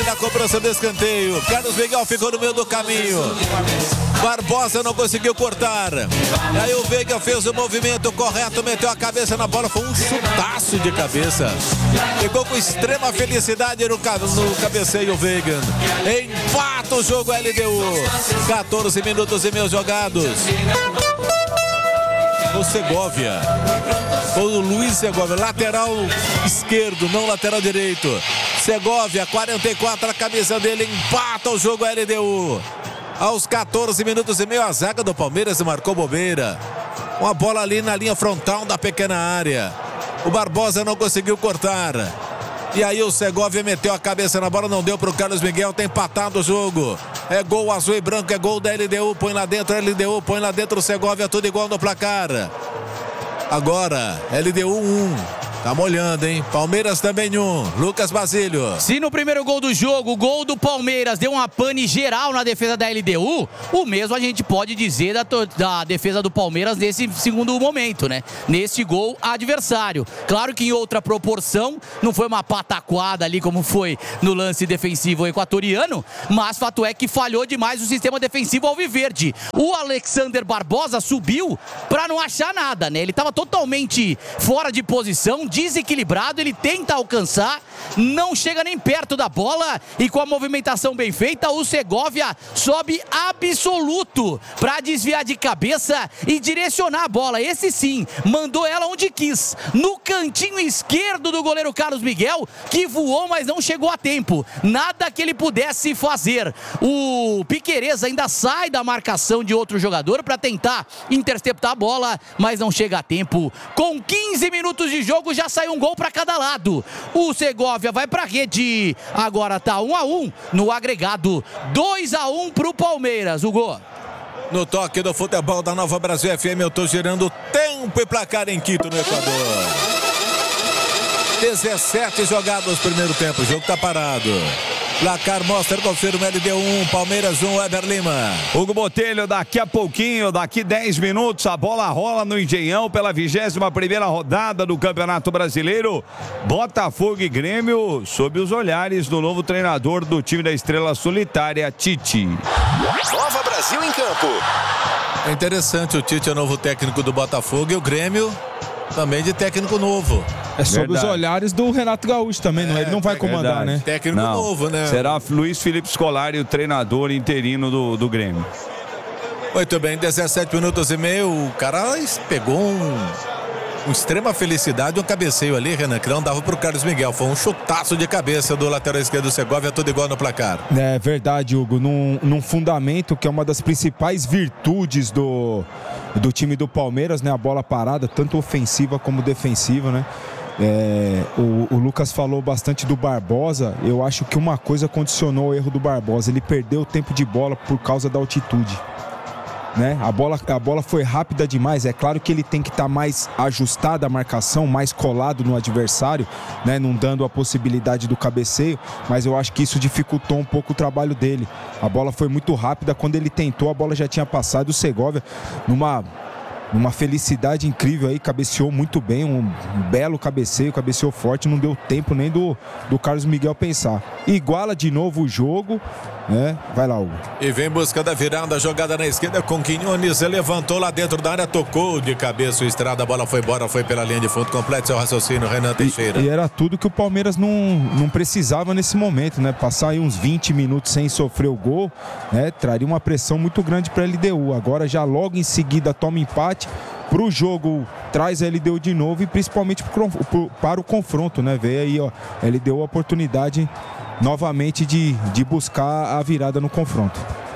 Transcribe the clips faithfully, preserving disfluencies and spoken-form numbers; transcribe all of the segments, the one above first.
na cobrança do escanteio. Carlos Miguel ficou no meio do caminho. Barbosa não conseguiu cortar. E aí o Veiga fez o movimento correto, meteu a cabeça na bola. Foi um chutaço de cabeça. Ficou com extrema felicidade no, no cabeceio o Veiga. Empata o jogo L D U. quatorze minutos e meio jogados. O Segovia. O Luiz Segovia, lateral esquerdo, não lateral direito. Segovia, quarenta e quatro, a camisa dele, empata o jogo L D U. Aos quatorze minutos e meio, a zaga do Palmeiras marcou bobeira. Uma bola ali na linha frontal da pequena área. O Barbosa não conseguiu cortar. E aí o Segovia meteu a cabeça na bola, não deu para o Carlos Miguel, tem empatado o jogo. É gol azul e branco, é gol da L D U, põe lá dentro, L D U, põe lá dentro o Segovia, tudo igual no placar. Agora, L D U um. Tá molhando, hein? Palmeiras também um. Lucas Basílio. Se no primeiro gol do jogo, o gol do Palmeiras deu uma pane geral na defesa da L D U, o mesmo a gente pode dizer da, da defesa do Palmeiras nesse segundo momento, né? Nesse gol adversário. Claro que em outra proporção, não foi uma pataquada ali como foi no lance defensivo equatoriano, mas fato é que falhou demais o sistema defensivo alviverde. O Alexander Barbosa subiu pra não achar nada, né? Ele tava totalmente fora de posição, desequilibrado, ele tenta alcançar, não chega nem perto da bola e com a movimentação bem feita, o Segovia sobe absoluto para desviar de cabeça e direcionar a bola. Esse sim, mandou ela onde quis, no cantinho esquerdo do goleiro Carlos Miguel, que voou, mas não chegou a tempo. Nada que ele pudesse fazer. O Piquerez ainda sai da marcação de outro jogador para tentar interceptar a bola, mas não chega a tempo. Com quinze minutos de jogo, já saiu um gol para cada lado. O Segovia vai para a rede. Agora tá um a um no agregado. dois a um pro Palmeiras. O gol. No toque do futebol da Nova Brasil F M, eu tô gerando tempo e placar em Quito, no Equador. dezessete jogados no primeiro tempo. O jogo tá parado. Placar mostra, confirma L D U um, Palmeiras um, Weber Lima. Hugo Botelho, daqui a pouquinho, daqui dez minutos, a bola rola no Engenhão pela vigésima primeira rodada do Campeonato Brasileiro. Botafogo e Grêmio sob os olhares do novo treinador do time da Estrela Solitária, Tite. Nova Brasil em campo. É interessante, o Tite é o novo técnico do Botafogo e o Grêmio também de técnico novo. É sob Verdade. os olhares do Renato Gaúcho também, é, não, ele não vai comandar, Verdade. né? Técnico não. novo, né? Será Luiz Felipe Scolari, o treinador interino do, do Grêmio. Muito bem, dezessete minutos e meio, o cara pegou um, uma extrema felicidade, um cabeceio ali, Renan, que não dava pro Carlos Miguel. Foi um chutaço de cabeça do lateral esquerdo do Segovia, tudo igual no placar. É verdade, Hugo, num, num fundamento que é uma das principais virtudes do, do time do Palmeiras, né? A bola parada, tanto ofensiva como defensiva, né? É, o, o Lucas falou bastante do Barbosa. Eu acho que uma coisa condicionou o erro do Barbosa. Ele perdeu o tempo de bola por causa da altitude, né? A bola, a bola foi rápida demais. É claro que ele tem que estar tá mais ajustado à marcação, mais colado no adversário, né? Não dando a possibilidade do cabeceio, mas eu acho que isso dificultou um pouco o trabalho dele. A bola foi muito rápida, quando ele tentou a bola já tinha passado. O Segovia numa Uma felicidade incrível aí, cabeceou muito bem, um belo cabeceio, cabeceou forte, não deu tempo nem do, do Carlos Miguel pensar. Iguala de novo o jogo, né? Vai lá, Hugo. E vem buscando a virada, jogada na esquerda com Quinones, levantou lá dentro da área, tocou de cabeça o Estrada, a bola foi embora, foi pela linha de fundo, complete seu raciocínio, Renan Teixeira. E, e era tudo que o Palmeiras não, não precisava nesse momento, né? Passar aí uns vinte minutos sem sofrer o gol, né? Traria uma pressão muito grande para a L D U. Agora já logo em seguida toma empate. Para o jogo, traz a L D U de novo e principalmente pro, pro, para o confronto, né? Veio aí, ó, a L D U a oportunidade novamente de, de buscar a virada no confronto.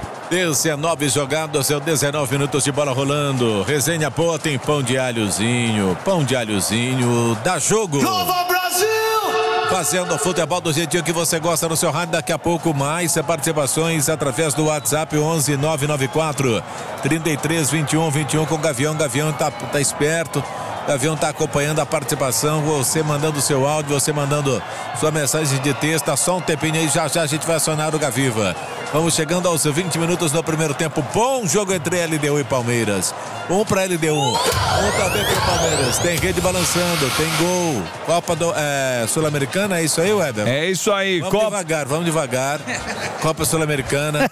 dezenove jogados, é dezenove minutos de bola rolando. Resenha boa, tem pão de alhozinho. Pão de alhozinho, dá jogo. Nova Brasil! Fazendo o futebol do jeitinho que você gosta no seu rádio. Daqui a pouco mais participações através do WhatsApp onze nove nove quatro, trinta e três, vinte e um, vinte e um com o Gavião. Gavião tá, tá esperto. O Gavião está acompanhando a participação, você mandando seu áudio, você mandando sua mensagem de texto. Tá só um tempinho aí, já já a gente vai acionar o Gaviva. Vamos chegando aos vinte minutos do primeiro tempo. Bom jogo entre L D U e Palmeiras. Um para L D U, um também para o Palmeiras. Tem rede balançando, tem gol. Copa do, é, Sul-Americana, é isso aí, Weber? É isso aí. Vamos Copa... devagar, vamos devagar. Copa Sul-Americana.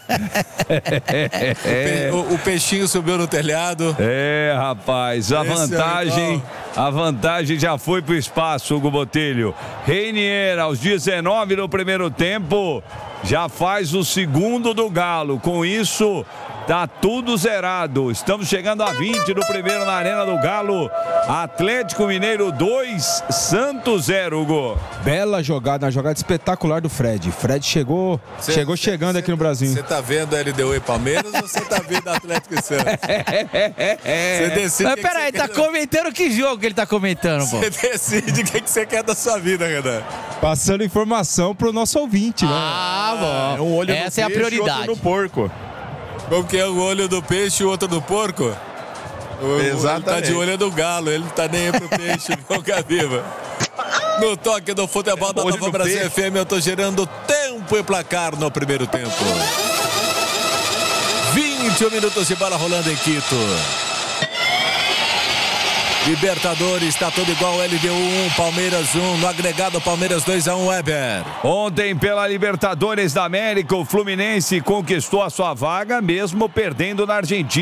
o, o, o peixinho subiu no telhado. É, rapaz, a Esse vantagem, a vantagem já foi pro espaço, Hugo Botelho. Reinier, aos dezenove do primeiro tempo, já faz o segundo do Galo. Com isso, tá tudo zerado. Estamos chegando a vinte do primeiro na Arena do Galo. Atlético Mineiro dois, Santos zero, Hugo. Bela jogada, uma jogada espetacular do Fred. Fred chegou, Cê, chegou cê, chegando cê, aqui no Brasil. Você tá vendo L D U e Palmeiras ou você tá vendo Atlético e Santos? Você decide. Mas peraí, tá quer... comentando que jogo que ele tá comentando, pô? Você decide o que você quer da sua vida, Renan. Passando informação pro nosso ouvinte, né? Ah, bom. É um olho Essa no é a peixe, prioridade. outro no porco. Como que é o olho do peixe e o outro do porco? O, Exatamente. Ele tá de olho no galo, ele não tá nem aí pro peixe, viu, Gaviva? No toque do futebol da Olho Nova no Brasil peixe. F M, eu tô gerando tempo e placar no primeiro tempo. vinte e um minutos de bola rolando em Quito. Libertadores, tá tudo igual, L D U um, Palmeiras um, no agregado Palmeiras dois a um, Weber. Ontem, pela Libertadores da América, o Fluminense conquistou a sua vaga, mesmo perdendo na Argentina.